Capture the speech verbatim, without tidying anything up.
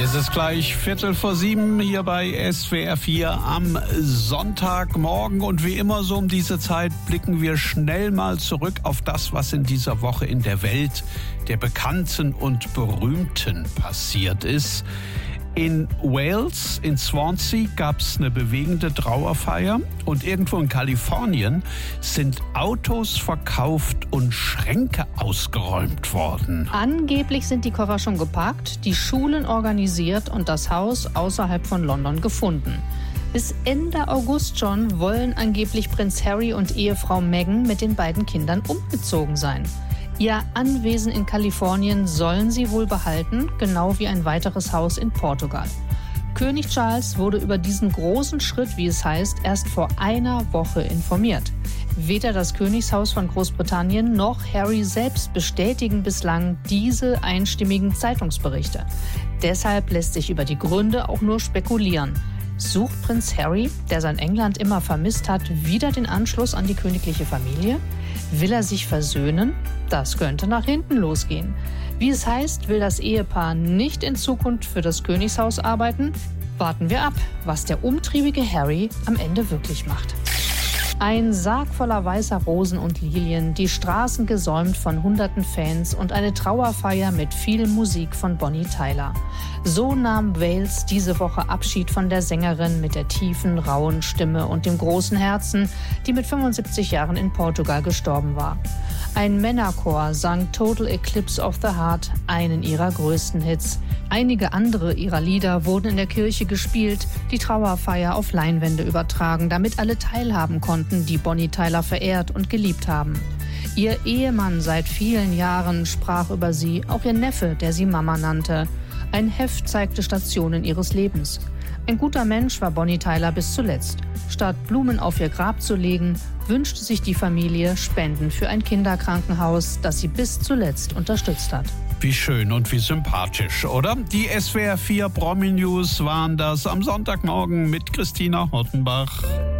Es ist gleich Viertel vor sieben hier bei S W R vier am Sonntagmorgen. Und wie immer so um diese Zeit blicken wir schnell mal zurück auf das, was in dieser Woche in der Welt der Bekannten und Berühmten passiert ist. In Wales, in Swansea, gab es eine bewegende Trauerfeier und irgendwo in Kalifornien sind Autos verkauft und Schränke ausgeräumt worden. Angeblich sind die Koffer schon gepackt, die Schulen organisiert und das Haus außerhalb von London gefunden. Bis Ende August schon wollen angeblich Prinz Harry und Ehefrau Meghan mit den beiden Kindern umgezogen sein. Ihr Anwesen in Kalifornien sollen sie wohl behalten, genau wie ein weiteres Haus in Portugal. König Charles wurde über diesen großen Schritt, wie es heißt, erst vor einer Woche informiert. Weder das Königshaus von Großbritannien noch Harry selbst bestätigen bislang diese einstimmigen Zeitungsberichte. Deshalb lässt sich über die Gründe auch nur spekulieren. Sucht Prinz Harry, der sein England immer vermisst hat, wieder den Anschluss an die königliche Familie? Will er sich versöhnen? Das könnte nach hinten losgehen. Wie es heißt, will das Ehepaar nicht in Zukunft für das Königshaus arbeiten? Warten wir ab, was der umtriebige Harry am Ende wirklich macht. Ein Sarg voller weißer Rosen und Lilien, die Straßen gesäumt von hunderten Fans und eine Trauerfeier mit viel Musik von Bonnie Tyler. So nahm Wales diese Woche Abschied von der Sängerin mit der tiefen, rauen Stimme und dem großen Herzen, die mit fünfundsiebzig Jahren in Portugal gestorben war. Ein Männerchor sang Total Eclipse of the Heart, einen ihrer größten Hits. Einige andere ihrer Lieder wurden in der Kirche gespielt, die Trauerfeier auf Leinwände übertragen, damit alle teilhaben konnten, die Bonnie Tyler verehrt und geliebt haben. Ihr Ehemann seit vielen Jahren sprach über sie, auch ihr Neffe, der sie Mama nannte. Ein Heft zeigte Stationen ihres Lebens. Ein guter Mensch war Bonnie Tyler bis zuletzt. Statt Blumen auf ihr Grab zu legen, wünschte sich die Familie Spenden für ein Kinderkrankenhaus, das sie bis zuletzt unterstützt hat. Wie schön und wie sympathisch, oder? Die S W R vier Promi News waren das am Sonntagmorgen mit Christina Hottenbach.